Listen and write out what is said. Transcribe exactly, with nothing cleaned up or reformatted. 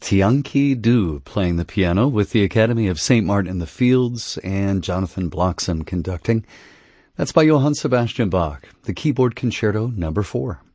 Tianqi Du playing the piano with the Academy of Saint Martin in the Fields and Jonathan Bloxam conducting. That's by Johann Sebastian Bach, the Keyboard Concerto number four.